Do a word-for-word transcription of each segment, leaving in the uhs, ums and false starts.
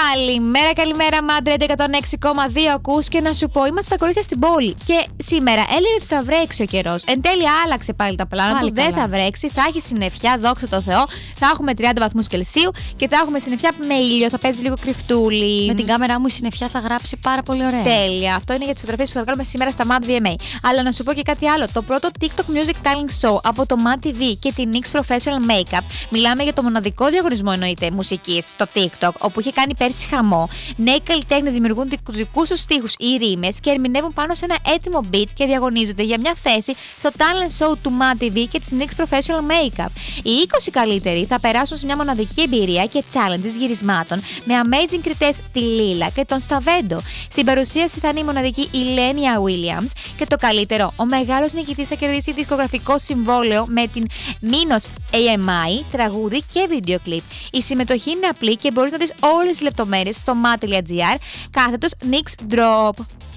Καλημέρα, καλημέρα, Μάντρε εκατόν έξι κόμμα δύο ακούς και να σου πω, είμαστε στα κορίτσια στην πόλη. Και σήμερα έλεγε ότι θα βρέξει ο καιρός. Εν τέλει, άλλαξε πάλι τα πλάνα του. Δεν θα βρέξει, θα έχει συννεφιά, δόξα τω Θεώ. Θα έχουμε τριάντα βαθμούς Κελσίου και θα έχουμε συννεφιά με ήλιο. Θα παίζει λίγο κρυφτούλι. Με την κάμερά μου η συννεφιά θα γράψει πάρα πολύ ωραία. Τέλεια. Αυτό είναι για τις φωτογραφίες που θα βγάλουμε σήμερα στα Mad βι εμ έι. Αλλά να σου πω και κάτι άλλο. Το πρώτο TikTok Music Talent Show από το Mad τι βι και την νίξ Professional Makeup. Μιλάμε για το μοναδικό διαγωνισμό, εννοείται, μουσικής στο TikTok, όπου είχε κάνει πέρσι χαμό. Νέοι καλλιτέχνες δημιουργούν τους δικούς τους στίχους ή ρήμες και ερμηνεύουν πάνω σε ένα έτοιμο beat και διαγωνίζονται για μια θέση στο talent show του Mad τι βι και της νίξ Professional Makeup. Οι είκοσι καλύτεροι θα περάσουν σε μια μοναδική εμπειρία και challenges γυρισμάτων με amazing κριτές τη Λίλα και τον Σταβέντο. Στην παρουσίαση θα είναι η μοναδική Ηλένια Williams και το καλύτερο, ο μεγάλος νικητής θα κερδίσει δισκογραφικό συμβόλαιο με την Minos έι εμ άι, τραγούδι και βίντεο κλιπ. Η συμμετοχή είναι απλή και μπορείς να δεις όλες τις λεπτομέρειες στο mad.gr κάθετος Nix Drop.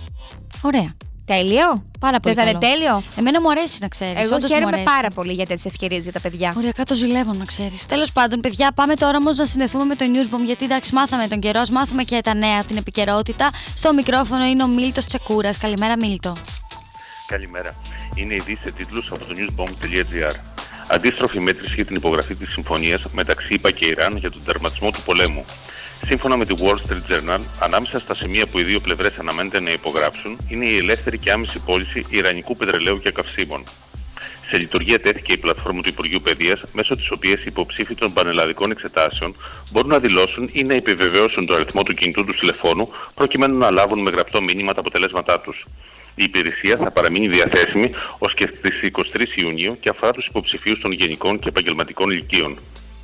Ωραία. Τέλειο. Πάρα πολύ. Δεν θα είναι τέλειο. Εμένα μου αρέσει να ξέρεις. Εγώ χαίρομαι πάρα πολύ για τέτοιες ευκαιρίες για τα παιδιά. Οριακά το ζηλεύω να ξέρεις. Τέλος πάντων, παιδιά, πάμε τώρα όμως να συνδεθούμε με το Newsbomb. Γιατί εντάξει, μάθαμε τον καιρό, μάθαμε και τα νέα, την επικαιρότητα. Στο μικρόφωνο είναι ο Μίλτος Τσεκούρας. Καλημέρα, Μίλτο. Καλημέρα. Είναι ειδήσεις σε τίτλους από το newsbomb.gr. Αντίστροφη μέτρηση για την υπογραφή της συμφωνίας μεταξύ ΙΠΑ και Ιράν για τον τερματισμό του πολέμου. Σύμφωνα με τη Wall Street Journal, ανάμεσα στα σημεία που οι δύο πλευρές αναμένεται να υπογράψουν είναι η ελεύθερη και άμεση πώληση ιρανικού πετρελαίου και καυσίμων. Σε λειτουργία τέθηκε η πλατφόρμα του Υπουργείου Παιδείας, μέσω της οποίας οι υποψήφοι των πανελλαδικών εξετάσεων μπορούν να δηλώσουν ή να επιβεβαιώσουν το αριθμό του κινητού του τηλεφώνου προκειμένου να λάβουν με γραπτό μήνυμα τα αποτελέσματά τους. Η υπηρεσία θα παραμείνει διαθέσιμη ως και στις εικοστή τρίτη Ιουνίου και αφορά τους υποψηφίους των γενικών και επαγγελματικών λυκείων.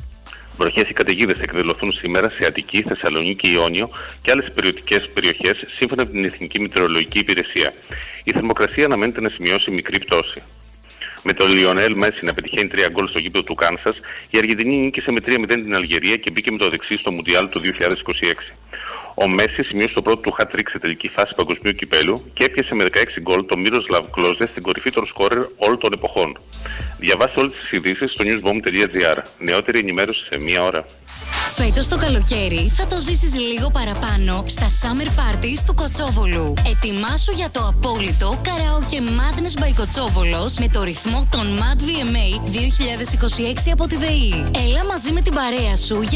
Βροχές ή καταιγίδες θα εκδηλωθούν σήμερα σε Αττική, Θεσσαλονίκη, Ιόνιο και άλλες περιοτικές περιοχές σύμφωνα με την Εθνική Μετεωρολογική Υπηρεσία. Η θερμοκρασία αναμένεται να σημειώσει μικρή πτώση. Με τον Λιονέλ Μέση να πετυχαίνει τρία γκολ στο γήπεδο του Κάνσας, η Αργεντινή νίκησε με τρία μηδέν την Αλγερία και μπήκε με το δεξί στο Μουντιάλ του δύο χιλιάδες είκοσι έξι. Ο Μέση σημείωσε το πρώτο του hat-trick σε τελική φάση παγκοσμίου κυπέλου και έπιασε με δεκαέξι γκολ τον Miroslav Klose στην κορυφή των σκόρερ όλων των εποχών. Διαβάστε όλες τις ειδήσεις στο newsbomb.gr. Νεότερη ενημέρωση σε μία ώρα. Φέτος το καλοκαίρι θα το ζήσεις λίγο παραπάνω στα Summer Parties του Κοτσόβολου. Ετοιμάσου για το απόλυτο Karaoke Madness by Κοτσόβολος με το ρυθμό των Mad βι εμ έι δύο χιλιάδες είκοσι έξι από τη ΔΕΗ. Έλα μαζί με την παρέα σου